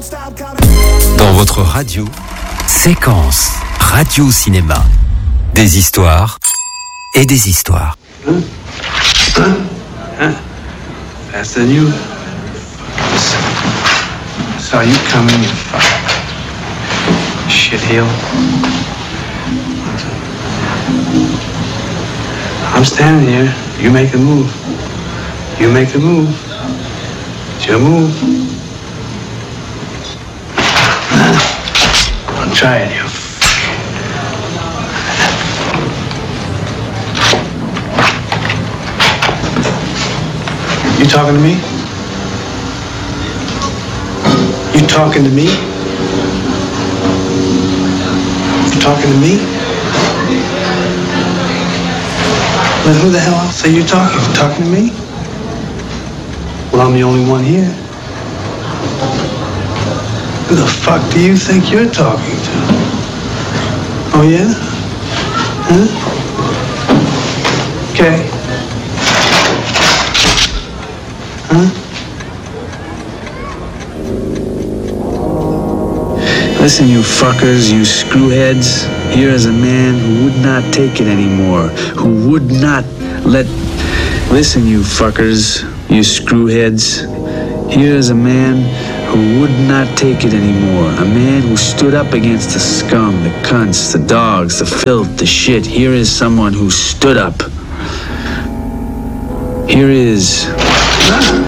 Dans votre radio, séquence radio-cinéma. Des histoires et des histoires. Faster than you. Saw you coming, you shitheel. I'm standing here. You make the move. You make the move. It's your move. I'm trying you. You talking to me? You talking to me? You talking to me? Well, who the hell else say you talking? You talking to me? Well, I'm the only one here. Who the fuck do you think you're talking to? Oh, yeah? Huh? Okay. Huh? Listen, you fuckers, you screwheads. Here is a man who would not take it anymore. Who would not let... Listen, you fuckers, you screwheads. Here is a man who would not take it anymore. A man who stood up against the scum, the cunts, the dogs, the filth, the shit. Here is someone who stood up. Here is...